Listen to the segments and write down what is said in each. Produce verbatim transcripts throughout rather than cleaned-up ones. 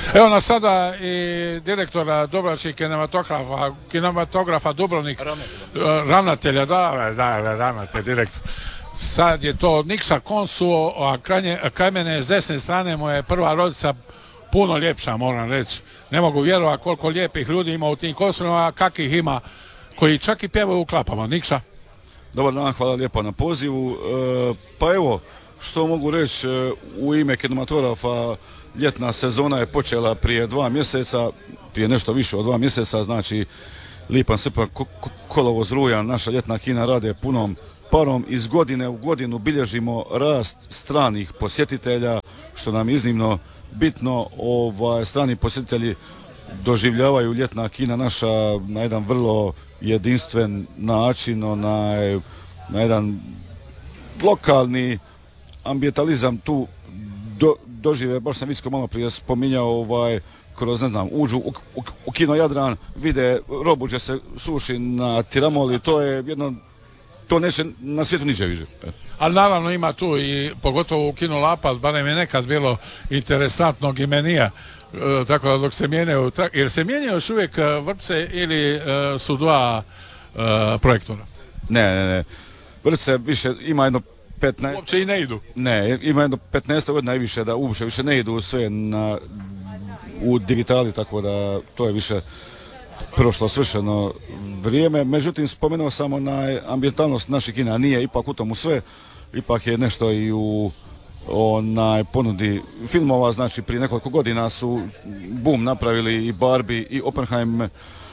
Evo nas sada i direktora Dubrovačkih kinematografa, kinematografa Dubrovnik, ravnatelja, ravnatelja da, da, ravnatelj, direktor. Sad je to Nikša Konsu, a kraj, kraj mene s desne strane mu je prva rodica puno ljepša, moram reći. Ne mogu vjerovati koliko lijepih ljudi ima u tim kosturima, a kakvih ima koji čak i pjevaju u klapama. Nikša? Dobar dan, hvala lijepa na pozivu. E, pa evo, što mogu reći u ime kinematografa, ljetna sezona je počela prije dva mjeseca, prije nešto više od dva mjeseca, znači lipanj, srpanj, kolovoz, rujan, naša ljetna kina rade punom parom. Iz godine u godinu bilježimo rast stranih posjetitelja, što nam je iznimno bitno. Ovaj, strani posjetitelji doživljavaju ljetna kina naša na jedan vrlo jedinstven način, onaj, na jedan lokalni ambientalizam tu do, dožive. Baš sam Vicko malo prije spominjao, ovaj, kroz, ne znam, uđu u, u, u kino Jadran, vide robuđe se suši na tiramoli, to je jedno, to neće na svijetu niđe više. Ali naravno ima tu i pogotovo u kino Lapac, barem je nekad bilo interesantnog imenija, e, tako da dok se mijenjaju, jer se mijenjaju još uvijek vrpce ili e, su dva e, projektora? Ne, ne, ne. Vrpce više ima jedno petnaest... Uopće i ne idu? Ne, ima jedno petnaest godina i više da uopće više ne idu sve na, u digitali, tako da to je više prošlo svršeno vrijeme. Međutim, spomenuo samo na ambientalnost naših kina, nije ipak u tomu sve, ipak je nešto i u onaj ponudi filmova, znači prije nekoliko godina su boom napravili i Barbie i Oppenheimer,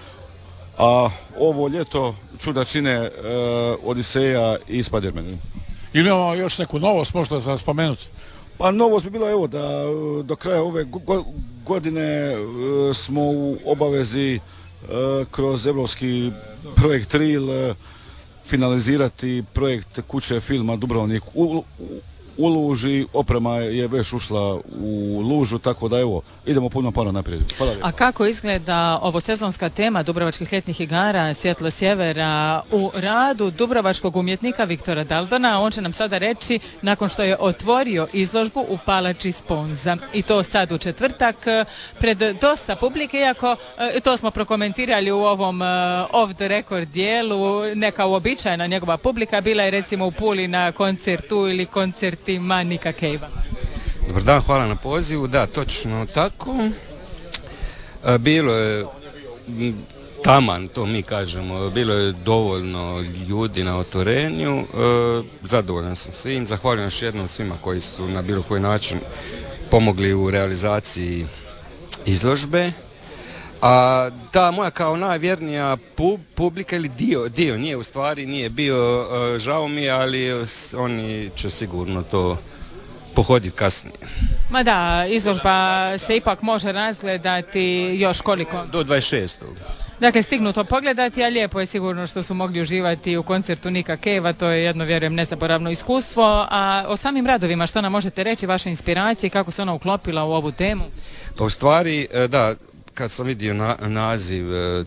a ovo ljeto čuda čine uh, Odiseja i Spider-Man. Ili imamo još neku novost možda za spomenuti? Pa novost bi bila evo da do kraja ove go- godine uh, smo u obavezi uh, kroz evropski projekt Reel uh, finalizirati projekt kuće filma Dubrovnik u, u, u Luži. Oprema je već ušla u Lužu, tako da evo, idemo puno para naprijed. A kako izgleda ovo sezonska tema Dubrovačkih ljetnih igara Svjetlo sjevera u radu dubrovačkog umjetnika Viktora Daldona? On će nam sada reći nakon što je otvorio izložbu u Palači Sponza. I to sad u četvrtak pred dosta publike, iako to smo prokomentirali u ovom off the record dijelu, neka uobičajena njegova publika bila je recimo u Puli na koncertu ili koncertima Nika Cavea. Dobar dan, hvala na pozivu. Da, točno tako. Bilo je taman, to mi kažemo, bilo je dovoljno ljudi na otvorenju. Zadovoljan sam svim. Zahvaljujem još jednom svima koji su na bilo koji način pomogli u realizaciji izložbe. A ta moja kao najvjernija pub, publika ili dio, dio nije u stvari, nije bio, žao mi je, ali oni će sigurno to pohoditi kasnije. Ma da, izložba se ipak može razgledati još koliko? Do dvadeset šestog Dakle, stignu to pogledati, a lijepo je sigurno što su mogli uživati u koncertu Nika Cavea, to je jedno, vjerujem, nezaboravno iskustvo. A o samim radovima, što nam možete reći, vaše inspiracije, kako se ona uklopila u ovu temu? Pa u stvari, da, kad sam vidio na, naziv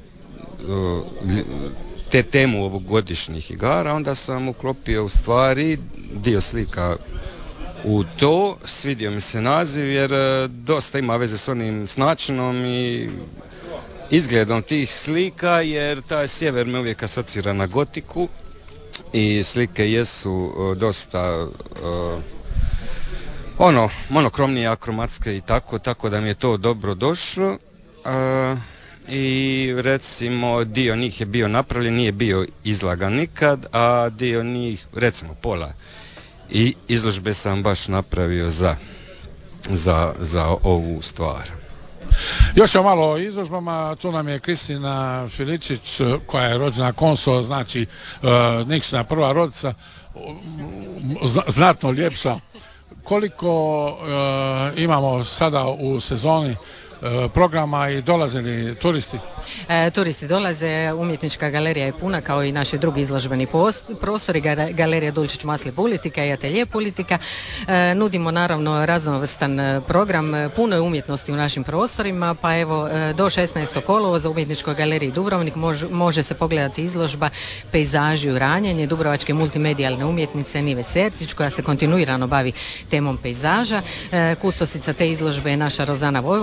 te temu ovogodišnjih igara, onda sam uklopio u stvari dio slika u to. Svidio mi se naziv jer dosta ima veze s onim s načinom i izgledom tih slika, jer taj sjever me uvijek asocira na gotiku i slike jesu dosta uh, ono, monokromnije, akromatske i tako, tako da mi je to dobro došlo. Uh, i recimo dio njih je bio napravljen, nije bio izlagan nikad, a dio njih, recimo pola i izložbe sam baš napravio za, za, za ovu stvar. Još je malo o izložbama, tu nam je Kristina Filičić koja je rođena Konso, znači uh, Nikšina prva rodica, zna, znatno ljepša. Koliko uh, imamo sada u sezoni programa i dolaze li turisti? E, turisti dolaze, umjetnička galerija je puna kao i naši drugi izložbeni prostori, galerija Dulčić Masli politika i atelje politika. E, nudimo naravno raznovrstan program, puno je umjetnosti u našim prostorima, pa evo do šesnaestog kolovoza u umjetničkoj galeriji Dubrovnik može, može se pogledati izložba Pejzaži u ranjenje dubrovačke multimedijalne umjetnice Nive Sertić, koja se kontinuirano bavi temom pejzaža. E, kustosica te izložbe je naša Rozana Vojvoda, muzejska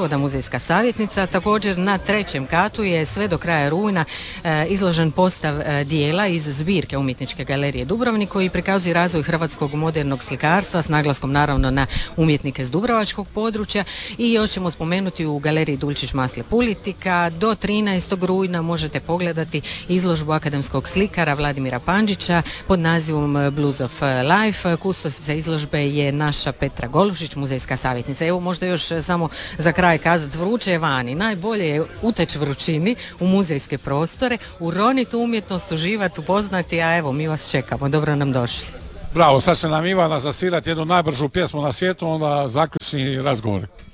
muzejska savjetnica. Također na trećem katu je sve do kraja rujna e, izložen postav e, dijela iz zbirke Umjetničke galerije Dubrovnik koji prikazuje razvoj hrvatskog modernog slikarstva s naglaskom naravno na umjetnike s dubrovačkog područja. I još ćemo spomenuti u galeriji Dulčić Masli Pulitika do trinaestog rujna možete pogledati izložbu akademskog slikara Vladimira Pandžića pod nazivom Blues of Life. Kustosica izložbe je naša Petra Golušić, muzejska savjetnica. Evo možda još samo za kraj kazati, vruće je vani. Najbolje je uteći vrućini u muzejske prostore, uroniti umjetnost, uživati, upoznati, a evo mi vas čekamo. Dobro nam došli. Bravo, sad će nam Ivana zasvirati jednu najbržu pjesmu na svijetu, onda zaključni razgovor.